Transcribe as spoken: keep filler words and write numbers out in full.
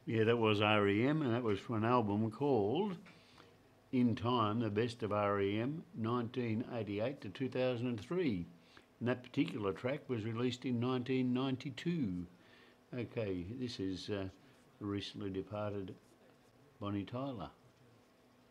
Yeah, that was R E M, and that was from an album called In Time, the Best of R E M, nineteen eighty-eight to two thousand three. And that particular track was released in nineteen ninety-two. Okay, this is uh, recently departed Bonnie Tyler.